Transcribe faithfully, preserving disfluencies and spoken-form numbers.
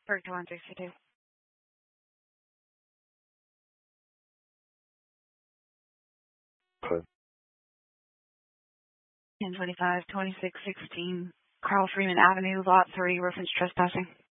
Berg to one sixty-two. Okay. ten twenty-five, twenty-six sixteen, Carl Freeman Avenue, Lot three, reference trespassing.